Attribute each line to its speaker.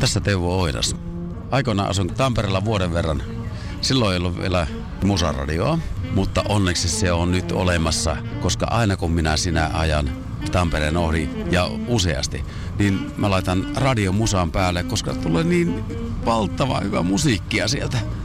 Speaker 1: Tässä Teuvo Oinas. Aikoinaan asun Tampereella vuoden verran. Silloin ei ollut vielä musaradioa, mutta onneksi se on nyt olemassa, koska aina kun sinä ajan Tampereen ohi ja useasti, niin mä laitan radiomusan päälle, koska tulee niin valtava hyvä musiikkia sieltä.